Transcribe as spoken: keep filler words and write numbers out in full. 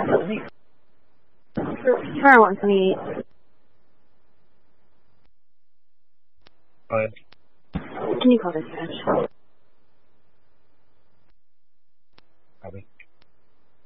Turn one twenty-eight. Fine. Can you call dispatch?